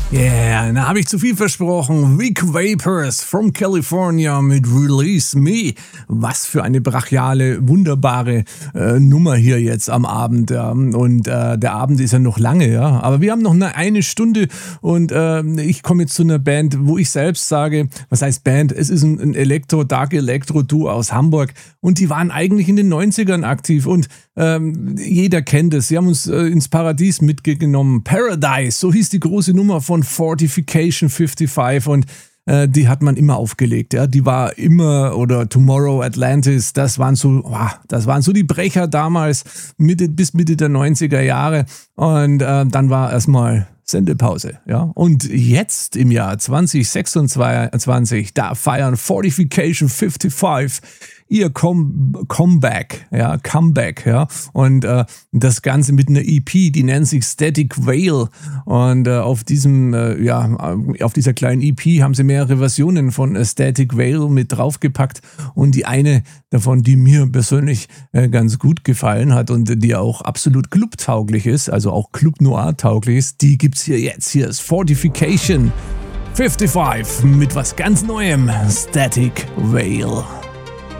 Yeah, da habe ich zu viel versprochen. Weak Vapors from California mit Release Me. Was für eine brachiale, wunderbare Nummer hier jetzt am Abend. Ja. Und der Abend ist ja noch lange, ja. Aber wir haben noch eine Stunde und ich komme jetzt zu einer Band, wo ich selbst sage, was heißt Band? Es ist ein Dark Electro-Duo aus Hamburg und die waren eigentlich in den 90ern aktiv und jeder kennt es. Sie haben uns ins Paradies mitgenommen. Paradise, so hieß die große Nummer von Fortification 55 und die hat man immer aufgelegt. Ja. Die war immer, oder Tomorrow, Atlantis, das waren so die Brecher damals, bis Mitte der 90er Jahre. Und dann war erstmal Sendepause. Ja. Und jetzt im Jahr 2026, da feiern Fortification 55 ihr Comeback, ja, und das Ganze mit einer EP, die nennt sich Static Veil und auf dieser kleinen EP haben sie mehrere Versionen von Static Veil mit draufgepackt und die eine davon, die mir persönlich ganz gut gefallen hat und die auch absolut clubtauglich ist, also auch Club Noir tauglich ist, die gibt's hier jetzt. Hier ist Fortification 55 mit was ganz Neuem, Static Veil.